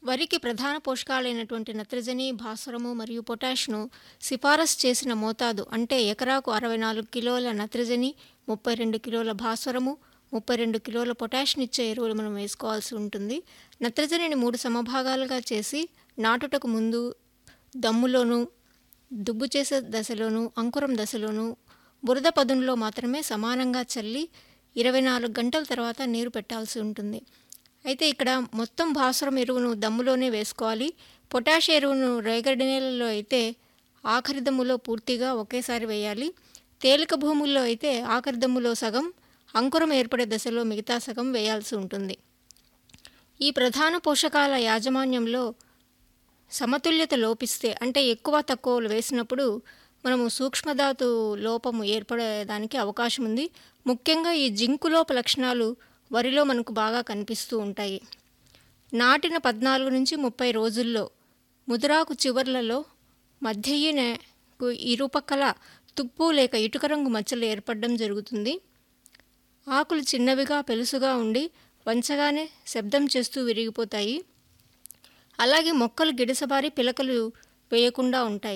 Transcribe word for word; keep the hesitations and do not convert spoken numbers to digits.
వరికి ప్రధాన పోషకాలైనటువంటి నత్రజని, భాస్వరము మరియు పొటాష్‌ను సిఫారసు చేసిన మోతాదు అంటే ఎకరాకు అరవై నాలుగు కిలోల నత్రజని, ముప్పై రెండు కిలోల భాస్వరము, ముప్పై రెండు కిలోల పొటాష్‌నిచ్చే ఎరువులు మనం వేసుకోవాల్సి ఉంటుంది. నత్రజనిని మూడు సమభాగాలుగా చేసి నాటుటకు ముందు దమ్ములోను, దుబ్బు చేసే దశలోను, అంకురం దశలోను, బురద పదునులో మాత్రమే సమానంగా చల్లి ఇరవై నాలుగు గంటల తర్వాత నీరు పెట్టాల్సి ఉంటుంది. అయితే ఇక్కడ మొత్తం భాస్వరం ఎరువును దమ్ములోనే వేసుకోవాలి. పొటాష్ ఎరువును రేగడి నేలల్లో అయితే ఆఖరి దమ్ములో పూర్తిగా ఒకేసారి వేయాలి. తేలిక భూముల్లో అయితే ఆఖరి దమ్ములో సగం, అంకురం ఏర్పడే దశలో మిగతా సగం వేయాల్సి ఉంటుంది. ఈ ప్రధాన పోషకాల యాజమాన్యంలో సమతుల్యత లోపిస్తే అంటే ఎక్కువ తక్కువలు వేసినప్పుడు మనము సూక్ష్మధాతు లోపము ఏర్పడేదానికి అవకాశం ఉంది. ముఖ్యంగా ఈ జింకు లోప లక్షణాలు వరిలో మనకు బాగా కనిపిస్తూ ఉంటాయి. నాటిన పద్నాలుగు నుంచి ముప్పై రోజుల్లో ముదురాకు చివర్లలో మధ్యయ్యకు ఇరుపక్కల తుప్పు లేక ఇటుక రంగు మచ్చలు ఏర్పడడం జరుగుతుంది. ఆకులు చిన్నవిగా పెలుసుగా ఉండి వంచగానే శబ్దం చేస్తూ విరిగిపోతాయి. అలాగే మొక్కలు గిడసబారి పిలకలు వేయకుండా ఉంటాయి.